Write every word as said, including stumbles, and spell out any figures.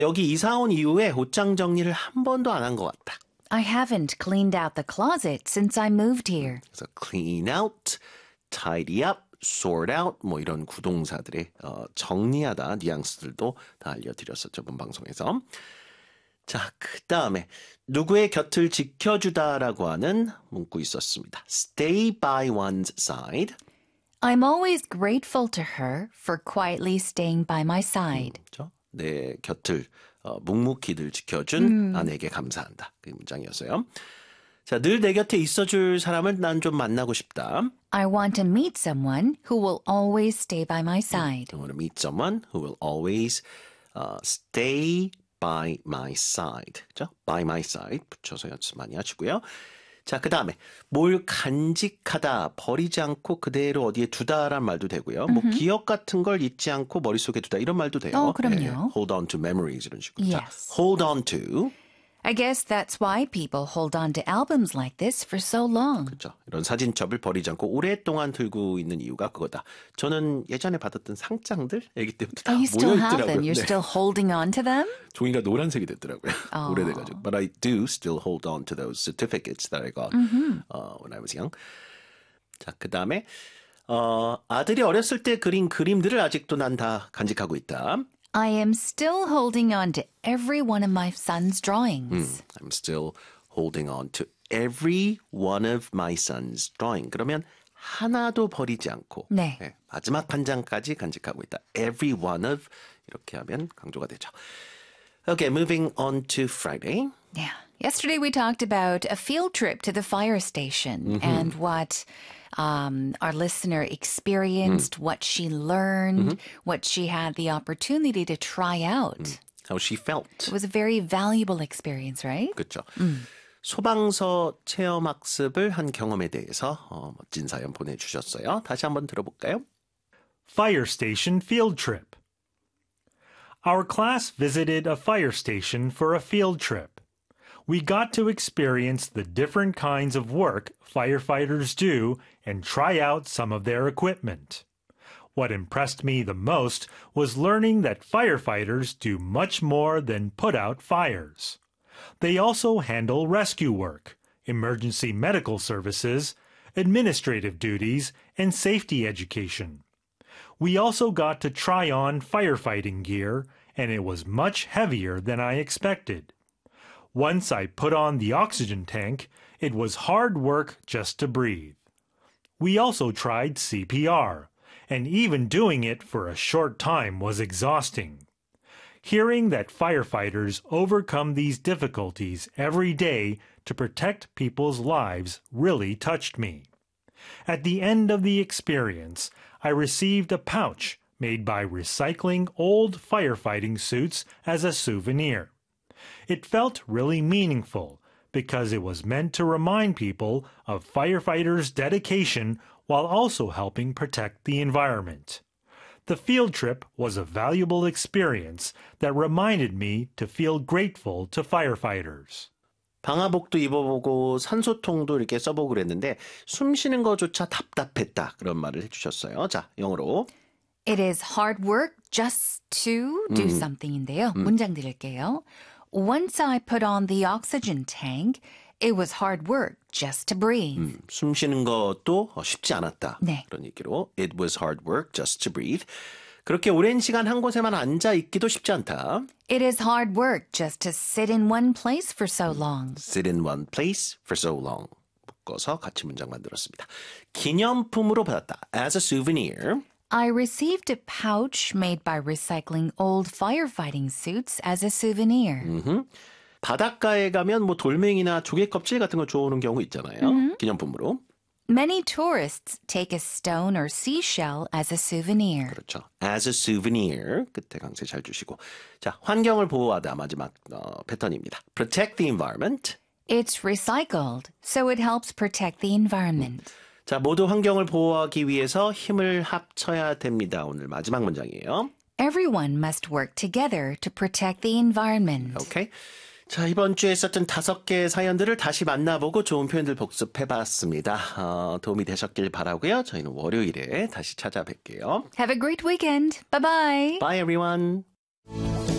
여기 이사 온 이후에 옷장 정리를 한 번도 안 한 것 같다. I haven't cleaned out the closet since I moved here. 그래서 clean out, tidy up, sort out 뭐 이런 구동사들의 어, 정리하다 뉘앙스들도 다 알려드렸었죠. 본 방송에서. 자, 그 다음에 누구의 곁을 지켜주다라고 하는 문구 있었습니다. Stay by one's side. I'm always grateful to her for quietly staying by my side. 음, 그렇죠? 내 곁을 어, 묵묵히 늘 지켜준 음. 아내에게 감사한다. 그 문장이었어요. 자, 늘 내 곁에 있어줄 사람을 난 좀 만나고 싶다. I want to meet someone who will always stay by my side. I want to meet someone who will always uh, stay by my side. 그죠? By my side 붙여서 연습 많이 하시고요. 자, 그 다음에 뭘 간직하다, 버리지 않고 그대로 어디에 두다란 말도 되고요. 뭐 기억 같은 걸 잊지 않고 머릿속에 두다 이런 말도 돼요. 어, 그럼요. 네, hold on to memories 이런 식으로. Yes. 자, hold on to. I guess that's why people hold on to albums like this for so long. 그렇죠. 이런 사진첩을 버리지 않고 오랫동안 들고 있는 이유가 그거다. 저는 예전에 받았던 상장들 애기 때부터 다 Oh, you still have 모여있더라고요. them? You're 네. still holding on to them? 종이가 노란색이 됐더라고요. Oh. 오래돼가지고. But I do still hold on to those certificates that I got mm-hmm. uh, when I was young. 자, 그 다음에 어, 아들이 어렸을 때 그린 그림들을 아직도 난 다 간직하고 있다. I am still holding on to every one of my son's drawings. 음, I'm still holding on to every one of my son's drawing. 그러면 하나도 버리지 않고 네. 네, 마지막 한 장까지 간직하고 있다. Every one of 이렇게 하면 강조가 되죠. Okay, moving on to Friday. Yeah. Yesterday we talked about a field trip to the fire station mm-hmm. and what um, our listener experienced, mm. what she learned, mm-hmm. what she had the opportunity to try out. Mm. How she felt. It was a very valuable experience, right? 그렇죠. 음. 소방서 체험학습을 한 경험에 대해서 어, 멋진 사연 보내주셨어요. 다시 한번 들어볼까요? Fire station field trip. Our class visited a fire station for a field trip. We got to experience the different kinds of work firefighters do and try out some of their equipment. What impressed me the most was learning that firefighters do much more than put out fires. They also handle rescue work, emergency medical services, administrative duties, and safety education. We also got to try on firefighting gear, and it was much heavier than I expected. Once I put on the oxygen tank, it was hard work just to breathe. We also tried C P R, and even doing it for a short time was exhausting. Hearing that firefighters overcome these difficulties every day to protect people's lives really touched me. At the end of the experience, I received a pouch made by recycling old firefighting suits as a souvenir. It felt really meaningful because it was meant to remind people of firefighters' dedication while also helping protect the environment. The field trip was a valuable experience that reminded me to feel grateful to firefighters. 방화복도 입어보고 산소통도 이렇게 써보고 그랬는데 숨 쉬는 거조차 답답했다. 그런 말을 해주셨어요. 자, 영어로. It is hard work just to do 음. something인데요. 음. 문장 드릴게요. Once I put on the oxygen tank, it was hard work just to breathe. 음, 숨 쉬는 것도 쉽지 않았다. 네. 그런 얘기로 It was hard work just to breathe. 그렇게 오랜 시간 한 곳에만 앉아 있기도 쉽지 않다. It is hard work just to sit in one place for so long. Sit in one place for so long. 묶어서 같이 문장 만들었습니다. 기념품으로 받았다. As a souvenir. I received a pouch made by recycling old firefighting suits as a souvenir. 음흠. 바닷가에 가면 뭐 돌멩이나 조개 껍질 같은 거 주워오는 경우 있잖아요. 음흠. 기념품으로. Many tourists take a stone or seashell as a souvenir. 그렇죠. As a souvenir. 끝에 강세 잘 주시고. 자, 환경을 보호하다 마지막 어, 패턴입니다. Protect the environment. It's recycled, so it helps protect the environment. 음. 자, 모두 환경을 보호하기 위해서 힘을 합쳐야 됩니다. 오늘 마지막 문장이에요. Everyone must work together to protect the environment. 오케이. 자, 이번 주에 썼던 다섯 개의 사연들을 다시 만나보고 좋은 표현들 복습해봤습니다. 어, 도움이 되셨길 바라고요. 저희는 월요일에 다시 찾아뵐게요. Have a great weekend. Bye-bye. Bye, everyone.